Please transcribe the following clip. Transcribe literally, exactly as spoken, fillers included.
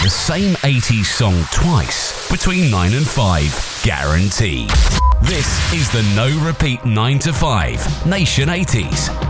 the same eighties song twice between nine and five, guaranteed. This is the No Repeat nine to five Nation eighties.